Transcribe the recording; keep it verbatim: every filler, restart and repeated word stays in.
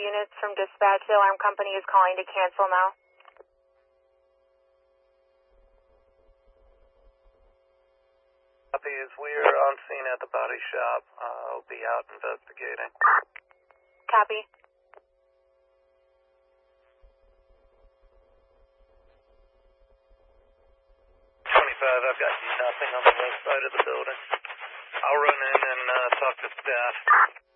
units from dispatch. The alarm company is calling to cancel now. Copy. As we are on scene at the body shop, uh, I'll be out investigating. Copy. twenty-five, I've got nothing on the west side of the building. I'll run in and uh, talk to staff.